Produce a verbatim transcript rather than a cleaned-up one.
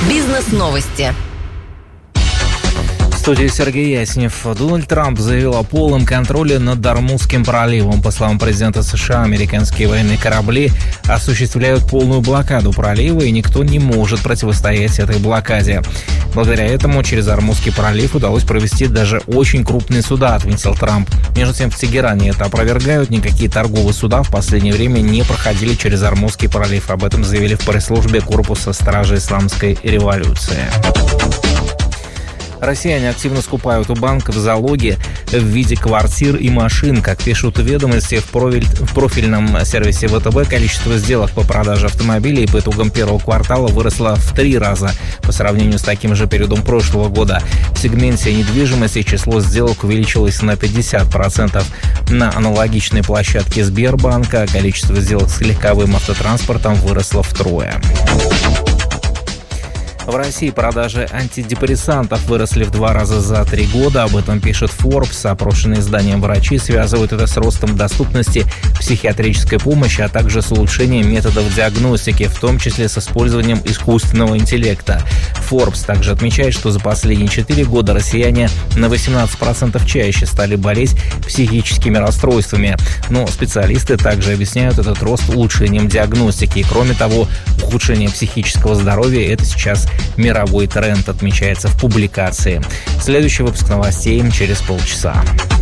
Бизнес-новости. В студии Сергей Яснев. Дональд Трамп заявил о полном контроле над Ормузским проливом. По словам президента США, американские военные корабли осуществляют полную блокаду пролива, и никто не может противостоять этой блокаде. Благодаря этому через Ормузский пролив удалось провести даже очень крупные суда, отметил Трамп. Между тем, в Тегеране это опровергают. Никакие торговые суда в последнее время не проходили через Ормузский пролив. Об этом заявили в пресс-службе Корпуса стражи исламской революции. Россияне активно скупают у банков залоги в виде квартир и машин. Как пишут ведомости, в, профиль, в профильном сервисе ВТБ количество сделок по продаже автомобилей по итогам первого квартала выросло в три раза по сравнению с таким же периодом прошлого года. В сегменте недвижимости число сделок увеличилось на пятьдесят процентов. На аналогичной площадке Сбербанка количество сделок с легковым автотранспортом выросло втрое. В России продажи антидепрессантов выросли в два раза за три года. Об этом пишет Forbes. Опрошенные изданием врачи связывают это с ростом доступности психиатрической помощи, а также с улучшением методов диагностики, в том числе с использованием искусственного интеллекта. Forbes также отмечает, что за последние четыре года россияне на восемнадцать процентов чаще стали болеть психическими расстройствами. Но специалисты также объясняют этот рост улучшением диагностики. И, кроме того, ухудшение психического здоровья – это сейчас мировой тренд, отмечается в публикации. Следующий выпуск новостей через полчаса.